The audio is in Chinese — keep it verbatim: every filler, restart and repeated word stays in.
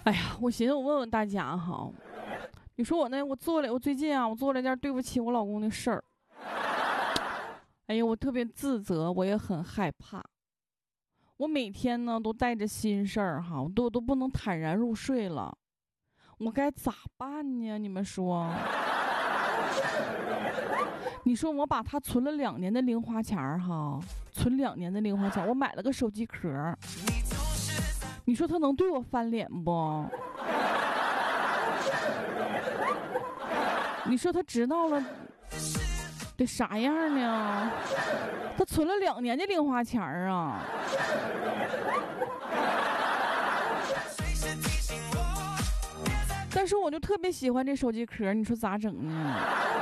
哎呀，我寻思我问问大家哈，你说我那我做了，我最近啊，我做了件对不起我老公的事儿。哎呀，我特别自责，我也很害怕。我每天呢都带着心事儿哈，我都都不能坦然入睡了。我该咋办呢？你们说？你说我把他存了两年的零花钱儿哈，存两年的零花钱，我买了个手机壳。你说他能对我翻脸不？你说他知道了得啥样呢？他存了两年的零花钱儿啊！但是我就特别喜欢这手机壳，你说咋整呢？